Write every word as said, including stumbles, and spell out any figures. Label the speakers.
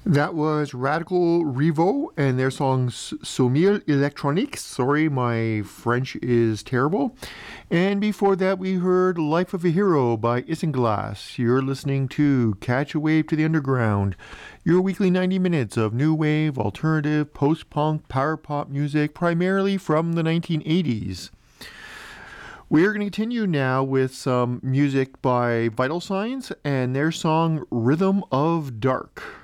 Speaker 1: That was Radical Revo and their song Soumille Electronique. Sorry, my French is terrible. And before that, we heard Life of a Hero by Isinglass. You're listening to Catch a Wave to the Underground, your weekly ninety minutes of new wave, alternative, post-punk, power pop music, primarily from the nineteen eighties. We're going to continue now with some music by Vital Signs and their song Rhythm of Dark.